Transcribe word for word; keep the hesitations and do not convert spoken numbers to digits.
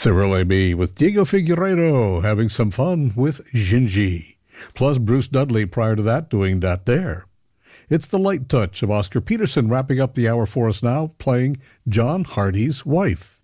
Cyril B. with Diego Figueiredo having some fun with Gingy. Plus Bruce Dudley prior to that doing Dat Dare. It's the light touch of Oscar Peterson wrapping up the hour for us now, playing John Hardy's Wife.